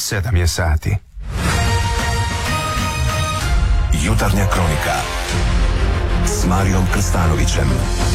7 je sati. Jutarnja kronika s Marijom Krstanovićem.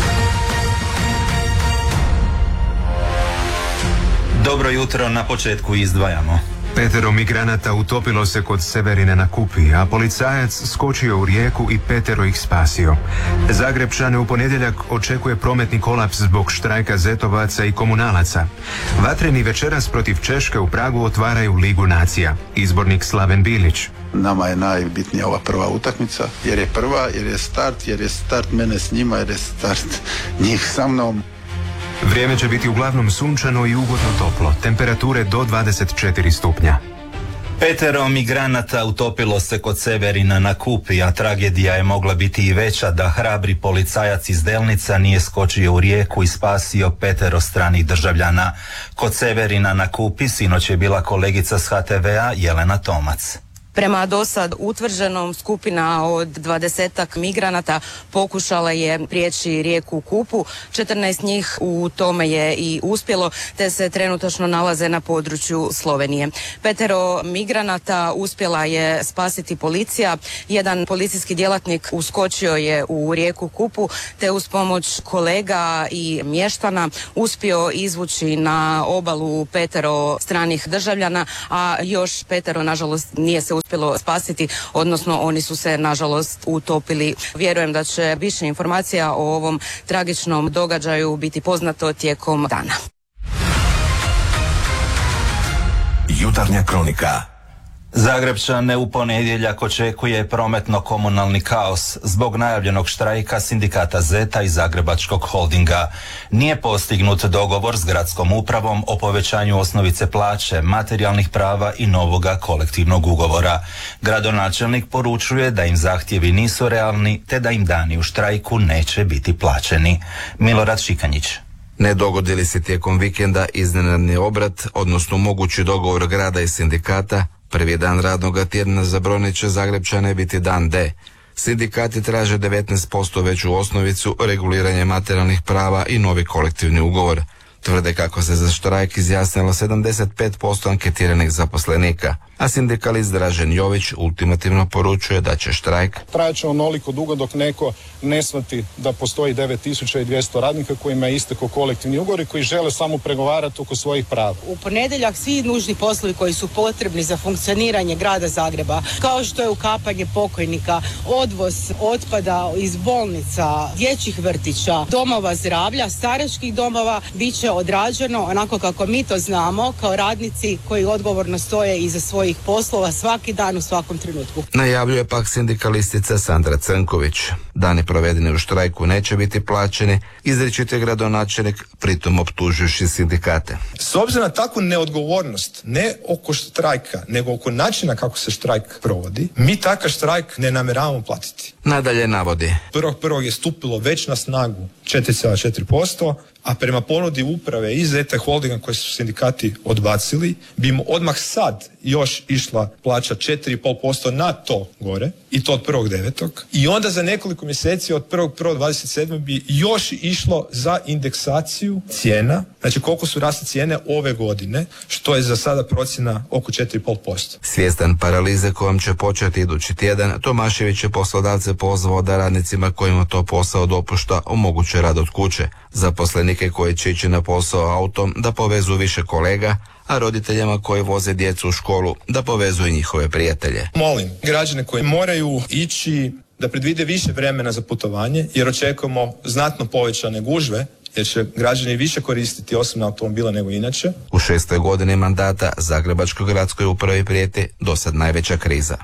Dobro jutro, na početku izdvajamo. 5 migranata utopilo se kod Severine na Kupi, a policajac skočio u rijeku i 5 ih spasio. Zagrebčane u ponedjeljak očekuje prometni kolaps zbog štrajka zetovaca i komunalaca. Vatreni večeras protiv Češke u Pragu otvaraju Ligu nacija. Izbornik Slaven Bilić. Nama je najbitnija ova prva utakmica, jer je prva, jer je start mene s njima, jer je start njih sa mnom. Vrijeme će biti uglavnom sunčano i ugodno toplo, temperature do 24 stupnja. 5 migranata utopilo se kod Severina na Kupi, a tragedija je mogla biti i veća da hrabri policajac iz Delnica nije skočio u rijeku i spasio 5 stranih državljana. Kod Severina na Kupi sinoć je bila kolegica s HTV-a Jelena Tomac. Prema dosad utvrđenom, skupina od 20-ak migranata pokušala je prijeći rijeku Kupu. 14 njih u tome je i uspjelo, te se trenutačno nalaze na području Slovenije. 5 migranata uspjela je spasiti policija. Jedan policijski djelatnik uskočio je u rijeku Kupu, te uz pomoć kolega i mještana uspio izvući na obalu 5 stranih državljana, a još 5 nažalost nije se uspjelo spasiti, odnosno oni su se nažalost utopili. Vjerujem da će više informacija o ovom tragičnom događaju biti poznato tijekom dana. Jutarnja kronika. Zagrebčane u ponedjeljak očekuje prometno-komunalni kaos zbog najavljenog štrajka sindikata Zeta i Zagrebačkog holdinga. Nije postignut dogovor s gradskom upravom o povećanju osnovice plaće, materijalnih prava i novoga kolektivnog ugovora. Gradonačelnik poručuje da im zahtjevi nisu realni te da im dani u štrajku neće biti plaćeni. Milorad Šikanjić. Ne dogodi li se tijekom vikenda iznenadni obrat, odnosno mogući dogovor grada i sindikata, prvi dan radnog tjedna za brojne će Zagrebčane biti dan D. Sindikati traže 19% veću osnovicu, reguliranje materijalnih prava i novi kolektivni ugovor. Tvrde kako se za štrajk izjasnilo 75% anketiranih zaposlenika, a sindikalist Dražen Jović ultimativno poručuje da će štrajk trajaće onoliko dugo dok neko ne shvati da postoji 9200 radnika kojima je istekao kolektivni ugovor i koji žele samo pregovarati oko svojih prava. U ponedjeljak svi nužni poslovi koji su potrebni za funkcioniranje grada Zagreba, kao što je ukapanje pokojnika, odvoz otpada iz bolnica, dječjih vrtića, domova zdravlja, staračkih domova, bit će odrađeno onako kako mi to znamo kao radnici koji odgovorno stoje iza svojih poslova svaki dan u svakom trenutku. Najavljuje pak sindikalistica Sandra Crnković. Dani provedeni u štrajku neće biti plaćeni, izričite gradonačelnik, pritom optužujući sindikate. S obzirom na takvu neodgovornost, ne oko štrajka, nego oko načina kako se štrajk provodi, mi takav štrajk ne namjeravamo platiti. Nadalje navodi. 1.1. je stupilo već na snagu 4,4%, a prema ponudi uprave i Zeta Holdinga koje su sindikati odbacili, bi mu odmah sad još išla plaća 4,5% na to gore, i to od 1.9. I onda za nekoliko mjeseci od 1.1.27. bi još išlo za indeksaciju cijena, znači koliko su rasle cijene ove godine, što je za sada procjena oko 4,5%. Svjestan paralize kojom će početi idući tjedan, Tomašević je poslodavce pozvao da radnicima kojima to posao dopušta omoguće rad od kuće. Zaposlenike koji će ići na posao autom da povezu više kolega, a roditeljima koji voze djecu u školu da povezuju njihove prijatelje. Molim građane koji moraju ići da predvide više vremena za putovanje, jer očekujemo znatno povećane gužve, jer će građani više koristiti osobne automobile nego inače. U 6. godini mandata Zagrebačkoj gradskoj upravi prijeti dosad najveća kriza.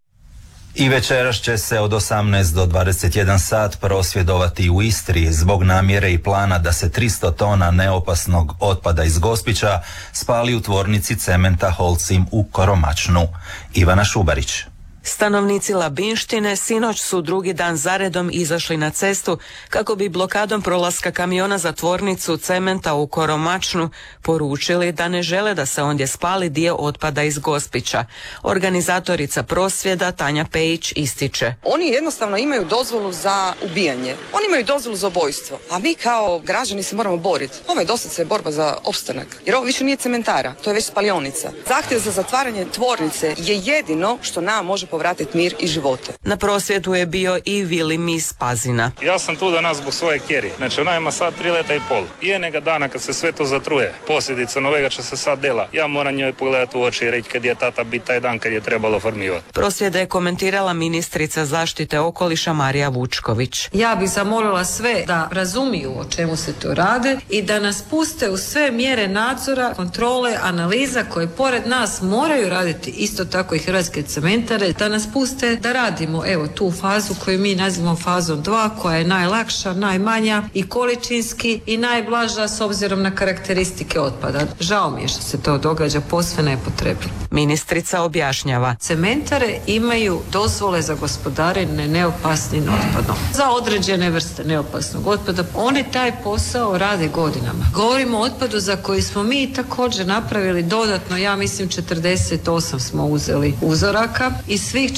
I večeras će se od 18 do 21 sat prosvjedovati u Istri zbog namjere i plana da se 300 tona neopasnog otpada iz Gospića spali u tvornici cementa Holcim u Koromačnu. Ivana Šubarić. Stanovnici Labinštine sinoć su drugi dan zaredom izašli na cestu kako bi blokadom prolaska kamiona za tvornicu cementa u Koromačnu poručili da ne žele da se ondje spali dio otpada iz Gospića. Organizatorica prosvjeda Tanja Pejić ističe. Oni jednostavno imaju dozvolu za ubijanje. Oni imaju dozvolu za ubojstvo. A mi kao građani se moramo boriti. Ovo je doslovce borba za opstanak. Jer ovo više nije cementara, to je već spalionica. Zahtjev za zatvaranje tvornice je jedino što nam može povratiti mir i živote. Na prosvjedu je bio i Vili Mis Pazina. Ja sam tu danas zbog svoje kjeri. Znači ona ima sad 3 leta i pol. Jednega dana kad se sve to zatruje, posljedica novega će se sad dela. Ja moram njoj pogledati u oči i reći kad je tata bit taj dan kad je trebalo formivati. Prosvjede je komentirala ministrica zaštite okoliša Marija Vučković. Ja bih zamolila sve da razumiju o čemu se to rade i da nas puste u sve mjere nadzora, kontrole, analiza koje pored nas moraju raditi isto tako i Hrvatske cementare, da nas puste da radimo evo tu fazu koju mi nazivamo fazom 2 koja je najlakša, najmanja i količinski i najblaža s obzirom na karakteristike otpada. Žao mi je što se to događa posve nepotrebno. Ministrica objašnjava. Cementare imaju dozvole za gospodarenje neopasnim otpadom. Za određene vrste neopasnog otpada. Oni taj posao rade godinama. Govorimo o otpadu za koji smo mi također napravili dodatno, ja mislim 48 smo uzeli uzoraka i svih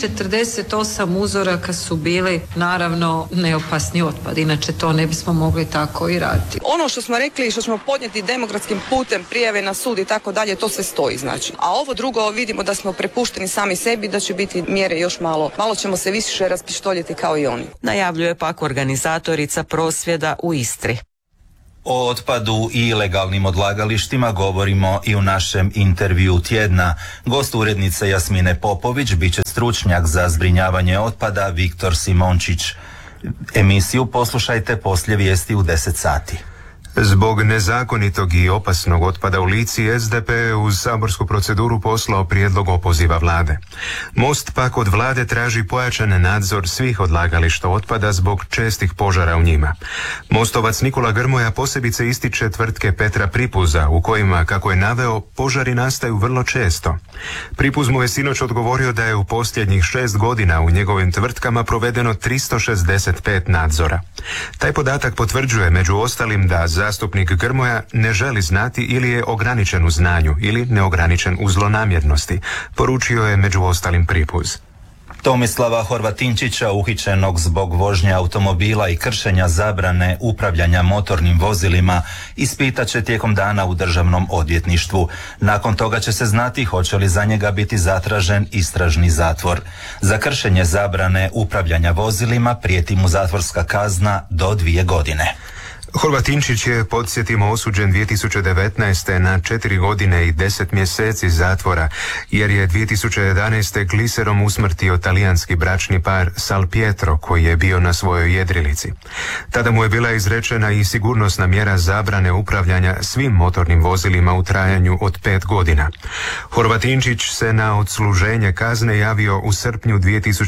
48 uzoraka su bili naravno neopasni otpad. Inače to ne bismo mogli tako i raditi. Ono što smo rekli i što ćemo podnijeti demokratskim putem, prijave na sud i tako dalje, to sve stoji znači. A ovo drugo vidimo da smo prepušteni sami sebi, da će biti mjere još malo ćemo se više raspištoljiti kao i oni. Najavljuje pak organizatorica prosvjeda u Istri. O otpadu i ilegalnim odlagalištima govorimo i u našem intervju tjedna. Gost urednice Jasmine Popović bit će stručnjak za zbrinjavanje otpada Viktor Simončić. Emisiju poslušajte poslije vijesti u 10 sati. Zbog nezakonitog i opasnog otpada u Lici, SDP je uz saborsku proceduru poslao prijedlog opoziva vlade. Most pak od vlade traži pojačan nadzor svih odlagališta otpada zbog čestih požara u njima. Mostovac Nikola Grmoja posebice ističe tvrtke Petra Pripuza, u kojima, kako je naveo, požari nastaju vrlo često. Pripuz mu je sinoć odgovorio da je u posljednjih 6 godina u njegovim tvrtkama provedeno 365 nadzora. Taj podatak potvrđuje među ostalim da zastupnik Grmoja ne želi znati ili je ograničen u znanju ili neograničen u zlonamjernosti, poručio je među ostalim Pripuz. Tomislava Horvatinčića, uhićenog zbog vožnje automobila i kršenja zabrane upravljanja motornim vozilima, ispitat će tijekom dana u državnom odvjetništvu. Nakon toga će se znati hoće li za njega biti zatražen istražni zatvor. Za kršenje zabrane upravljanja vozilima prijeti mu zatvorska kazna do 2 godine. Horvatinčić je, podsjetimo, osuđen 2019. na 4 godine i 10 mjeseci zatvora, jer je 2011. gliserom usmrtio talijanski bračni par Sal Pietro, koji je bio na svojoj jedrilici. Tada mu je bila izrečena i sigurnosna mjera zabrane upravljanja svim motornim vozilima u trajanju od 5 godina. Horvatinčić se na odsluženje kazne javio u srpnju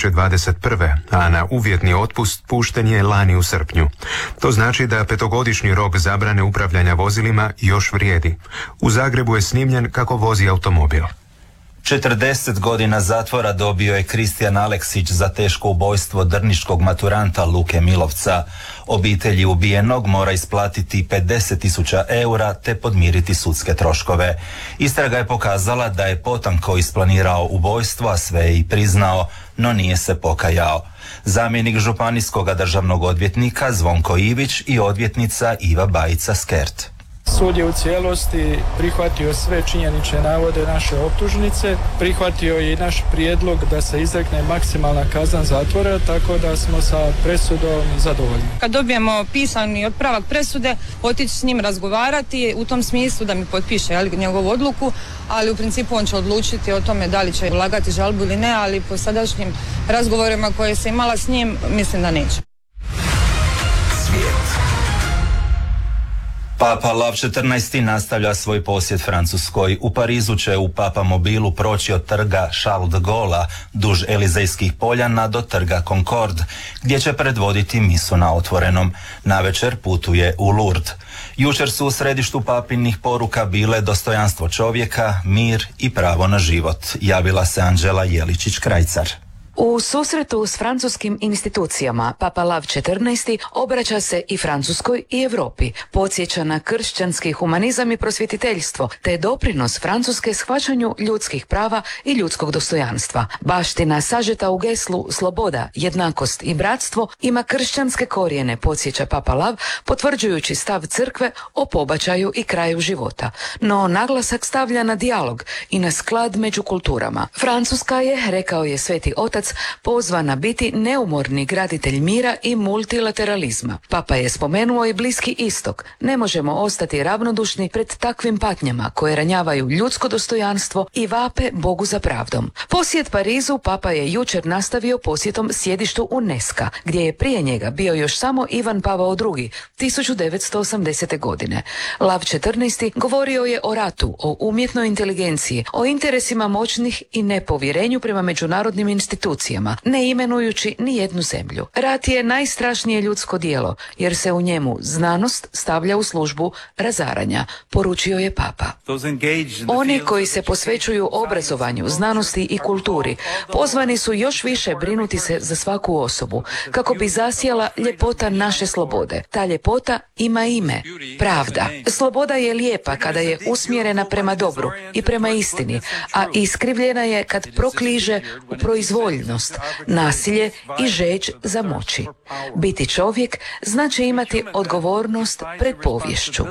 2021. a na uvjetni otpust pušten je lani u srpnju. To znači da petogodišnji rok zabrane upravljanja vozilima još vrijedi. U Zagrebu je snimljen kako vozi automobil. 40 godina zatvora dobio je Kristijan Aleksić za teško ubojstvo drniškog maturanta Luke Milovca. Obitelji ubijenog mora isplatiti 50.000 eura te podmiriti sudske troškove. Istraga je pokazala da je potanko isplanirao ubojstvo, a sve je i priznao, no nije se pokajao. Zamjenik županijskog državnog odvjetnika Zvonko Ivić i odvjetnica Iva Bajica Skert. Sud je u cijelosti prihvatio sve činjenične navode naše optužnice, prihvatio je i naš prijedlog da se izrekne maksimalna kazna zatvora, tako da smo sa presudom zadovoljni. Kad dobijemo pisani otpravak presude, otići s njim razgovarati u tom smislu da mi potpiše njegovu odluku, ali u principu on će odlučiti o tome da li će ulagati žalbu ili ne, ali po sadašnjim razgovorima koje se imala s njim, mislim da neće. Papa Lav XIV nastavlja svoj posjet Francuskoj. U Parizu će u Papa mobilu proći od trga Charles de Gaulle duž Elizejskih poljana do trga Concorde, gdje će predvoditi misu na otvorenom. Navečer putuje u Lourdes. Jučer su u središtu papinih poruka bile dostojanstvo čovjeka, mir i pravo na život. Javila se Anđela Jeličić-Krajcar. U susretu s francuskim institucijama Papa Lav XIV obraća se i Francuskoj i Europi, podsjeća na kršćanski humanizam i prosvjetiteljstvo, te doprinos Francuske shvaćanju ljudskih prava i ljudskog dostojanstva. Baština sažeta u geslu sloboda, jednakost i bratstvo ima kršćanske korijene, podsjeća Papa Lav, potvrđujući stav crkve o pobačaju i kraju života. No naglasak stavlja na dijalog i na sklad među kulturama. Francuska je, rekao je Sveti Otac, pozvana biti neumorni graditelj mira i multilateralizma. Papa je spomenuo i Bliski istok. Ne možemo ostati ravnodušni pred takvim patnjama koje ranjavaju ljudsko dostojanstvo i vape Bogu za pravdom. Posjet Parizu Papa je jučer nastavio posjetom sjedištu UNESCO, gdje je prije njega bio još samo Ivan Pavao II. 1980. godine. Lav XIV. Govorio je o ratu, o umjetnoj inteligenciji, o interesima moćnih i nepovjerenju prema međunarodnim institucijama, ne imenujući ni jednu zemlju. Rat je najstrašnije ljudsko djelo, jer se u njemu znanost stavlja u službu razaranja, poručio je Papa. Oni koji se posvećuju obrazovanju, znanosti i kulturi, pozvani su još više brinuti se za svaku osobu, kako bi zasjala ljepota naše slobode. Ta ljepota ima ime, pravda. Sloboda je lijepa kada je usmjerena prema dobru i prema istini, a iskrivljena je kad prokliže u proizvoljnost, nasilje i žeđ za moći. Biti čovjek znači imati odgovornost pred poviješću.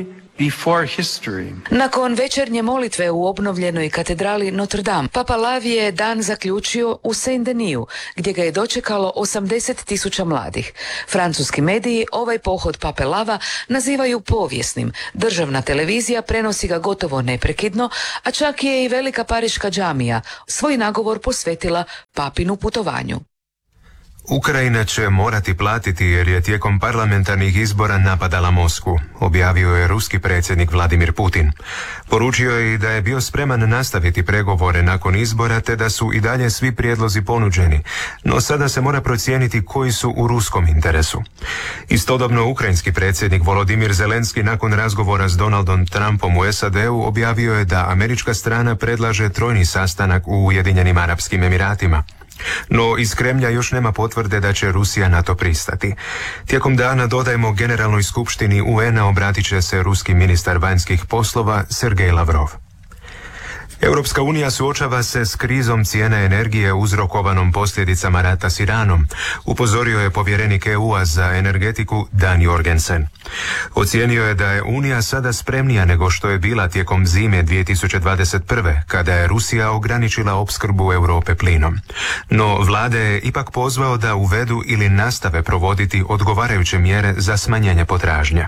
Nakon večernje molitve u obnovljenoj katedrali Notre Dame, Papa Lav je dan zaključio u Saint-Denis, gdje ga je dočekalo 80.000 mladih. Francuski mediji ovaj pohod Pape Lava nazivaju povijesnim. Državna televizija prenosi ga gotovo neprekidno, a čak je i velika pariška džamija svoj nagovor posvetila papinu putovanju. Ukrajina će morati platiti jer je tijekom parlamentarnih izbora napadala Moskvu, objavio je ruski predsjednik Vladimir Putin. Poručio je i da je bio spreman nastaviti pregovore nakon izbora te da su i dalje svi prijedlozi ponuđeni, no sada se mora procijeniti koji su u ruskom interesu. Istodobno ukrajinski predsjednik Volodimir Zelenski nakon razgovora s Donaldom Trumpom u SAD-u objavio je da američka strana predlaže trojni sastanak u Ujedinjenim Arapskim Emiratima. No iz Kremlja još nema potvrde da će Rusija na to pristati. Tijekom dana, dodajemo, Generalnoj skupštini UN-a obratit će se ruski ministar vanjskih poslova Sergej Lavrov. Europska unija suočava se s krizom cijene energije uzrokovanom posljedicama rata s Iranom, upozorio je povjerenik EU-a za energetiku Dan Jorgensen. Ocijenio je da je Unija sada spremnija nego što je bila tijekom zime 2021. kada je Rusija ograničila opskrbu Europe plinom. No vlade je ipak pozvao da uvedu ili nastave provoditi odgovarajuće mjere za smanjenje potražnje.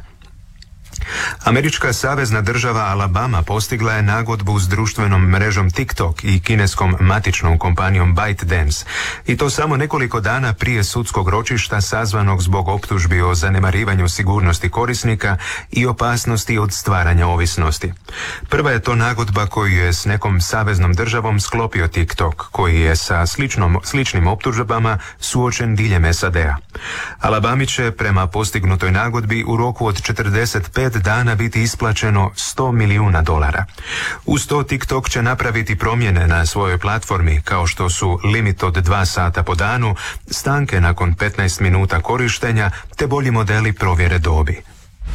Američka savezna država Alabama postigla je nagodbu s društvenom mrežom TikTok i kineskom matičnom kompanijom ByteDance, i to samo nekoliko dana prije sudskog ročišta sazvanog zbog optužbi o zanemarivanju sigurnosti korisnika i opasnosti od stvaranja ovisnosti. Prva je to nagodba koju je s nekom saveznom državom sklopio TikTok, koji je sa sličnim optužbama suočen diljem SAD-a. Alabami će prema postignutoj nagodbi u roku od 45 dana biti isplaćeno $100 milijuna. Uz to TikTok će napraviti promjene na svojoj platformi, kao što su limit od 2 sata po danu, stanke nakon 15 minuta korištenja te bolji modeli provjere dobi.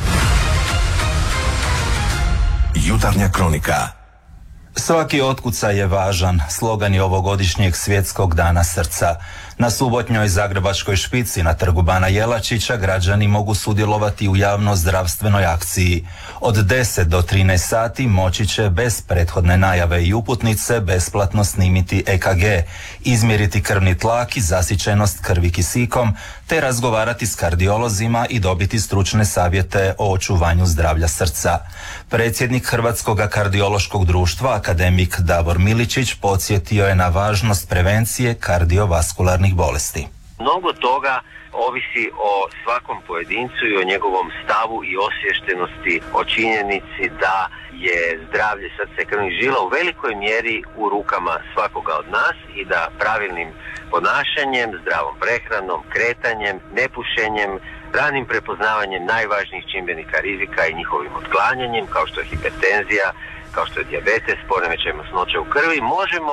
Jutarnja kronika. Svaki otkucaj je važan, slogan je ovogodišnjeg svjetskog dana srca. Na subotnjoj zagrebačkoj špici na trgu Bana Jelačića građani mogu sudjelovati u javno-zdravstvenoj akciji. Od 10 do 13 sati moći će bez prethodne najave i uputnice besplatno snimiti EKG, izmjeriti krvni tlak i zasićenost krvi kisikom, te razgovarati s kardiolozima i dobiti stručne savjete o očuvanju zdravlja srca. Predsjednik Hrvatskog kardiološkog društva, akademik Davor Miličić, podsjetio je na važnost prevencije kardiovaskularnih bolesti. Mnogo toga ovisi o svakom pojedincu i o njegovom stavu i osviještenosti o činjenici da je zdravlje srca i krvnih žila u velikoj mjeri u rukama svakoga od nas i da pravilnim ponašanjem, zdravom prehranom, kretanjem, nepušenjem, ranim prepoznavanjem najvažnijih čimbenika rizika i njihovim otklanjanjem, kao što je hipertenzija, kao što je dijabetes, poremećaj masnoće u krvi, možemo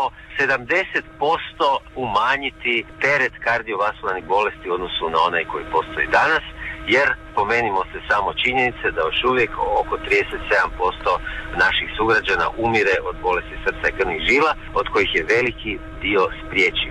70% umanjiti teret kardiovaskularnih bolesti u odnosu na onaj koji postoji danas, jer pomenimo se samo činjenice da još uvijek oko 37% naših sugrađana umire od bolesti srca i krvnih žila, od kojih je veliki dio spriječen.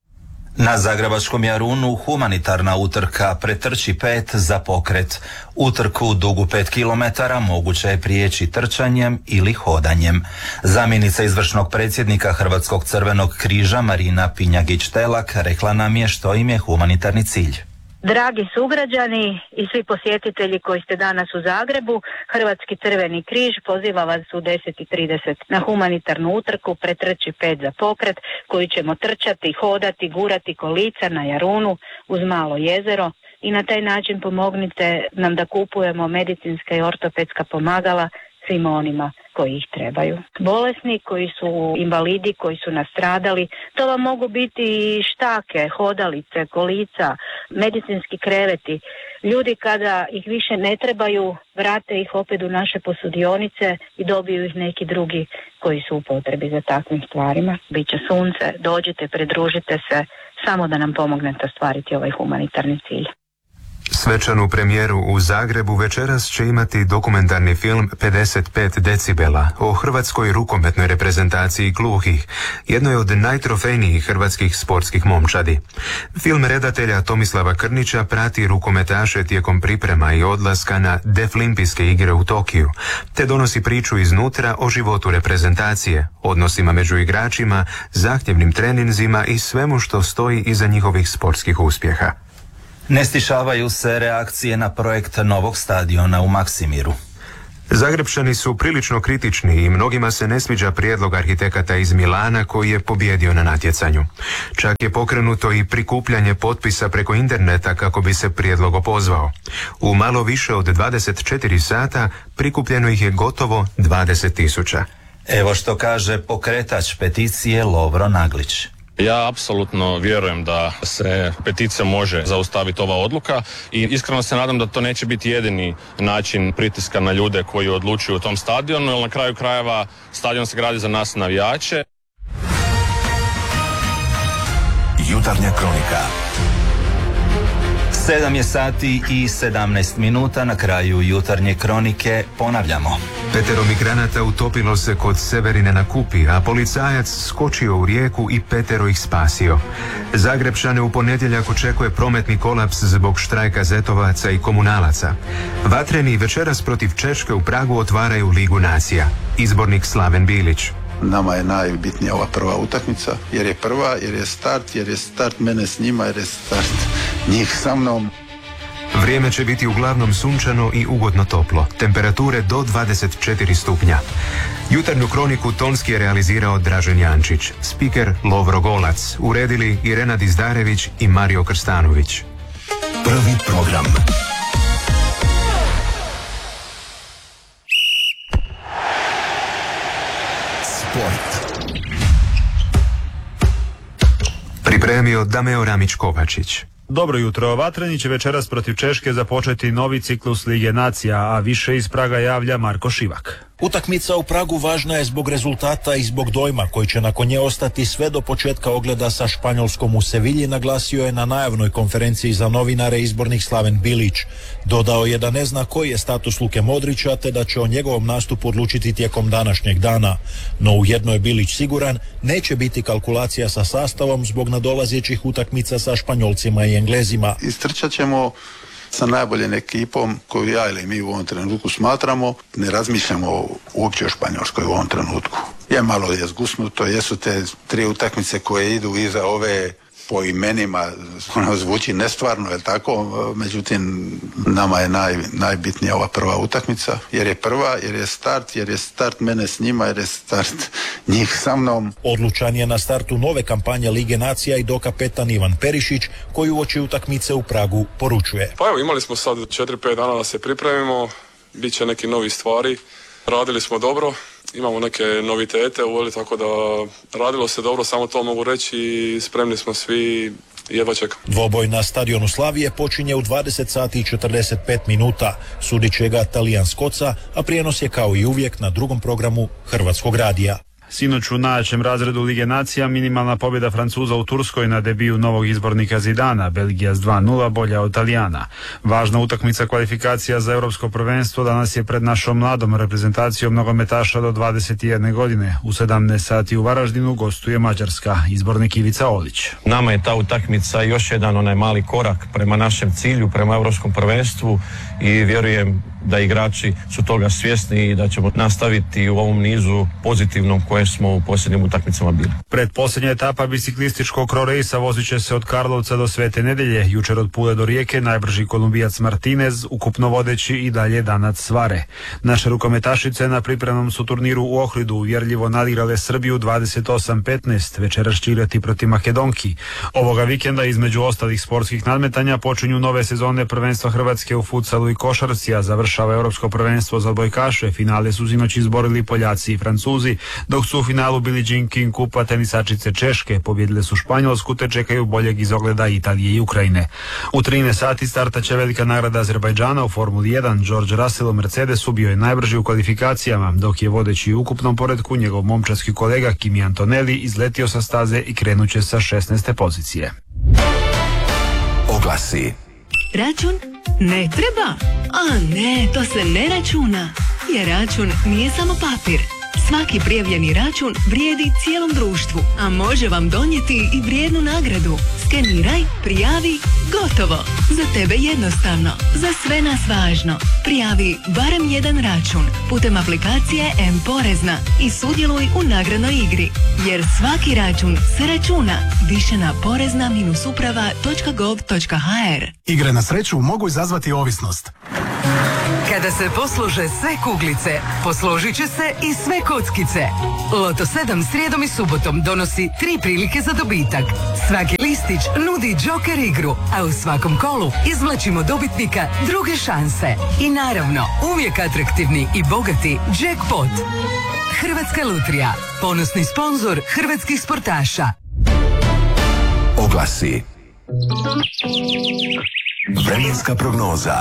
Na zagrebačkom Jarunu humanitarna utrka Pretrči 5 za pokret. Utrku dugu 5 km moguće je prijeći trčanjem ili hodanjem. Zamjenica izvršnog predsjednika Hrvatskog crvenog križa Marina Pinjagić-Telak rekla nam je što im je humanitarni cilj. Dragi sugrađani i svi posjetitelji koji ste danas u Zagrebu, Hrvatski crveni križ poziva vas u 10:30 na humanitarnu utrku Pretrči 5 za pokret, koju ćemo trčati, hodati, gurati kolica na Jarunu uz malo jezero i na taj način pomognite nam da kupujemo medicinska i ortopedska pomagala svima onima koji ih trebaju. Bolesni, koji su invalidi, koji su nastradali, to vam mogu biti i štake, hodalice, kolica, medicinski kreveti. Ljudi kada ih više ne trebaju, vrate ih opet u naše posudionice i dobiju ih neki drugi koji su u potrebi za takvim stvarima. Biće sunce, dođite, pridružite se, samo da nam pomognete ostvariti ovaj humanitarni cilj. Svečanu premijeru u Zagrebu večeras će imati dokumentarni film 55 decibela o hrvatskoj rukometnoj reprezentaciji gluhih, jednoj od najtrofejnijih hrvatskih sportskih momčadi. Film redatelja Tomislava Krnića prati rukometaše tijekom priprema i odlaska na Deflimpijske igre u Tokiju, te donosi priču iznutra o životu reprezentacije, odnosima među igračima, zahtjevnim treninzima i svemu što stoji iza njihovih sportskih uspjeha. Ne stišavaju se reakcije na projekt novog stadiona u Maksimiru. Zagrebčani su prilično kritični i mnogima se ne sviđa prijedlog arhitekata iz Milana koji je pobijedio na natjecanju. Čak je pokrenuto i prikupljanje potpisa preko interneta kako bi se prijedlog opozvao. U malo više od 24 sata prikupljeno ih je gotovo 20.000. Evo što kaže pokretač peticije Lovro Naglić. Ja apsolutno vjerujem da se peticija može zaustaviti ova odluka i iskreno se nadam da to neće biti jedini način pritiska na ljude koji odlučuju o tom stadionu, jer na kraju krajeva stadion se gradi za nas navijače. Jutarnja kronika. 7 je sati i 17 minuta na kraju jutarnje kronike. Ponavljamo. 5 migranata utopilo se kod Severine na Kupi, a policajac skočio u rijeku i 5 ih spasio. Zagrebčane u ponedjeljak očekuje prometni kolaps zbog štrajka zetovaca i komunalaca. Vatreni večeras protiv Češke u Pragu otvaraju Ligu nacija. Izbornik Slaven Bilić. Nama je najbitnija ova prva utakmica, jer je prva, jer je start mene s njima, jer je start njih sa mnom. Vrijeme će biti uglavnom sunčano i ugodno toplo. Temperature do 24 stupnja. Jutarnju kroniku tonski je realizirao Dražen Jančić. Spiker Lovro Golac. Uredili Irena Dizdarević i Mario Krstanović. Prvi program. Sport. Pripremio Dameo Ramić-Kovačić. Dobro jutro. Vatreni će večeras protiv Češke započeti novi ciklus Lige nacija, a više iz Praga javlja Marko Šivak. Utakmica u Pragu važna je zbog rezultata i zbog dojma koji će nakon nje ostati sve do početka ogleda sa Španjolskom u Sevilji, naglasio je na najavnoj konferenciji za novinare izbornik Slaven Bilić. Dodao je da ne zna koji je status Luke Modrića, te da će o njegovom nastupu odlučiti tijekom današnjeg dana. No u jedno je Bilić siguran, neće biti kalkulacija sa sastavom zbog nadolazećih utakmica sa Španjolcima i Englezima. Istrčat ćemo sa najboljom ekipom koju ja ili mi u ovom trenutku smatramo. Ne razmišljamo uopće o Španjolskoj u ovom trenutku. Je malo je zgusnuto, jesu te 3 utakmice koje idu iza ove po imenima, ono zvuči nestvarno, je tako? Međutim, nama je najbitnija ova prva utakmica, jer je prva, jer je start mene s njima, jer je start njih sa mnom. Odlučan je na startu nove kampanje Lige nacija i dokapetan Ivan Perišić, koji uoči utakmice u Pragu poručuje. Pa evo, imali smo sad 4-5 dana da se pripremimo, bit će neki novi stvari, radili smo dobro. Imamo neke novitete uveli, tako da radilo se dobro, samo to mogu reći i spremni smo svi jedva čekam. Dvoboj na stadionu Slavije počinje u 20 sati i 45 minuta. Sudit će ga Talijan Skoca, a prijenos je kao i uvijek na drugom programu Hrvatskog radija. Sinoć u najjačem razredu Lige nacija minimalna pobjeda Francuza u Turskoj na debiju novog izbornika Zidana, Belgija s 2:0 bolja od Talijana. Važna utakmica kvalifikacija za europsko prvenstvo danas je pred našom mladom reprezentacijom nogometaša do 21 godine. U 17 sati u Varaždinu gostuje Mađarska, izbornik Ivica Olić. Nama je ta utakmica još jedan onaj mali korak prema našem cilju, prema europskom prvenstvu i vjerujem da igrači su toga svjesni i da ćemo nastaviti u ovom nizu pozitivnom koje smo u posljednjim utakmicama bili. Predposljednja etapa biciklističkog Cro-Racea vozit će se od Karlovca do Svete Nedelje. Jučer od Pule do Rijeke najbrži Kolumbijac Martinez, ukupno vodeći i dalje Danac Svare. Naše rukometašice na pripremnom su turniru u Ohridu uvjerljivo nadigrale Srbiju 28-15, večeras će igrati protiv Makedonki. Ovoga vikenda između ostalih sportskih nadmetanja počinju nove sezone prvenstva Hrvatske u futsalu i košarci, a završava europsko prvenstvo za odbojkaše. Finale su sinoć izborili Poljaci i Francuzi, dok su u finalu bili Jean King kupa tenisačice Češke, pobjedile su Španjolsku te čekaju boljeg izogleda Italije i Ukrajine. U 13 sati starta će velika nagrada Azerbajdžana u Formuli 1. George Russell u Mercedesu bio je najbrži u kvalifikacijama, dok je vodeći u ukupnom poretku njegov momčarski kolega Kimi Antonelli izletio sa staze i krenuće sa 16. pozicije. Oglasi. Račun? Ne treba? A ne, to se ne računa. Jer račun nije samo papir. Svaki prijavljeni račun vrijedi cijelom društvu, a može vam donijeti i vrijednu nagradu. Skeniraj, prijavi, gotovo. Za tebe jednostavno, za sve nas važno. Prijavi barem jedan račun putem aplikacije M-Porezna i sudjeluj u nagradnoj igri. Jer svaki račun se računa. Više na porezna-uprava.gov.hr. Igre na sreću mogu izazvati ovisnost. Kada se poslože sve kuglice, posložit će se i sve kockice. Loto 7 srijedom i subotom donosi 3 prilike za dobitak. Svaki listić nudi džoker igru, a u svakom kolu izvlačimo dobitnika druge šanse. I naravno, uvijek atraktivni i bogati jackpot. Hrvatska lutrija, ponosni sponzor hrvatskih sportaša. Oglasi. Vremenska prognoza.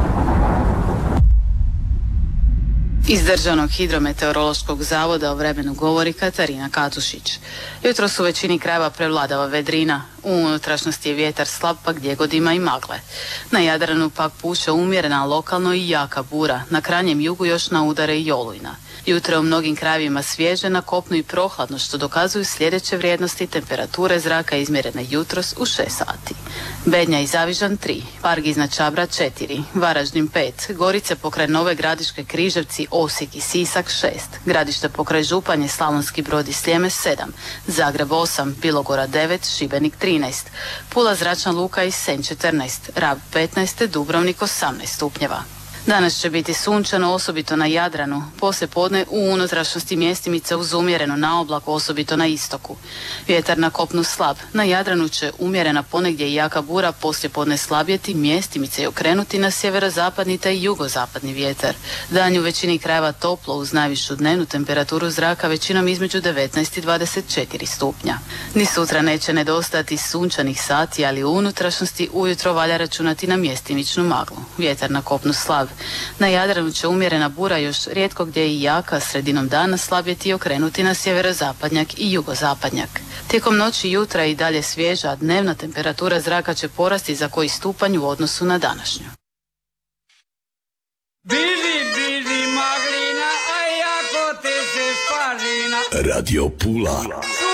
Iz Državnog hidrometeorološkog zavoda o vremenu govori Katarina Katušić. Jutros u većini krajeva prevladava vedrina. U unutrašnjosti je vjetar slab, pa gdje god ima i magle. Na Jadranu pak puše umjerena, lokalno i jaka bura. Na krajnjem jugu još na udare i olujna. Jutro je u mnogim krajevima svježe, na kopnu i prohladno, što dokazuju sljedeće vrijednosti temperature zraka izmjerene jutros u 6 sati. Bednja i Zavižan 3, Park iznad Čabra 4, Varaždin 5, Gorice pokraj Nove Gradiške, Križevci, Osijek i Sisak 6, Gradište pokraj Županje, Slavonski Brod i Sljeme 7, Zagreb 8, Bilogora 9, Šibenik 13, Pula, Zračna luka i Senj 14, Rab 15, Dubrovnik 18 stupnjeva. Danas će biti sunčano, osobito na Jadranu, poslije podne u unutrašnjosti mjestimice uz umjereno na oblaku, osobito na istoku. Vjetar na kopnu slab, na Jadranu će umjerena ponegdje i jaka bura, poslije podne slabjeti, mjestimice i okrenuti na sjeverozapadni te jugozapadni vjetar. Dan u većini krajeva toplo uz najvišu dnevnu temperaturu zraka većinom između 19 i 24 stupnja. Ni sutra neće nedostajati sunčanih sati, ali u unutrašnjosti ujutro valja računati na mjestimičnu maglu. Vjetar na kopnu slab. Na Jadranu će umjerena bura još rijetko gdje i jaka, sredinom dana slabjeti i okrenuti na sjeverozapadnjak i jugozapadnjak. Tijekom noći i jutra i dalje svježa, a dnevna temperatura zraka će porasti za koji stupanj u odnosu na današnju. Radio Pula.